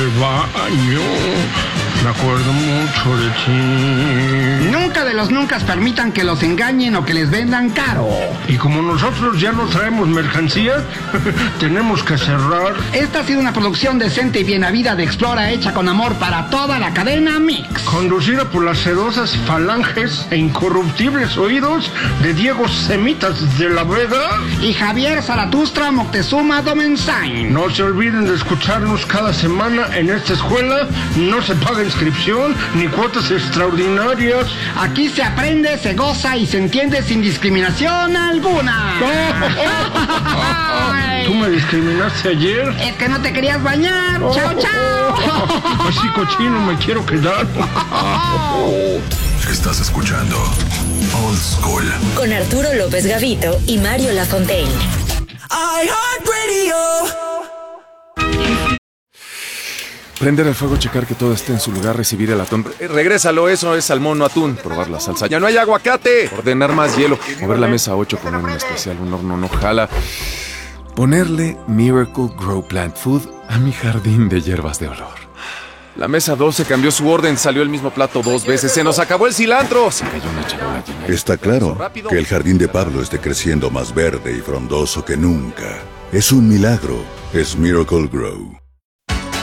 baño. Me acuerdo mucho de ti. Nunca de los nunca permitan que los engañen o que les vendan caro. Y como nosotros ya no traemos mercancías, tenemos que cerrar. Esta ha sido una producción decente y bien habida de Explora, hecha con amor para toda la cadena Mix. Conducida por las sedosas falanges e incorruptibles oídos de Diego Semitas de la Vega y Javier Zaratustra Moctezuma Domenzain. No se olviden de escucharnos cada semana en esta escuela. No se paga inscripción ni cuotas extraordinarias. Aquí se aprende, se goza y se entiende sin discriminación alguna. ¿Tú me discriminaste ayer? Es que no te querías bañar. Chao, chao. Así cochino me quiero quedar. Estás escuchando Old School con Arturo López Gavito y Mario Lafontaine. Prender el fuego, checar que todo esté en su lugar, recibir el atún. Regrésalo, eso es salmón, no atún. Probar la salsa. ¡Ya no hay aguacate! Ordenar más hielo. Mover la mesa 8, poner un especial, un horno no jala. Ponerle Miracle Grow Plant Food a mi jardín de hierbas de olor. La mesa 12 cambió su orden, salió el mismo plato 2 veces. ¡Se nos acabó el cilantro! Se cayó una charola llena. Está claro que el jardín de Pablo esté creciendo más verde y frondoso que nunca. Es un milagro. Es Miracle Grow.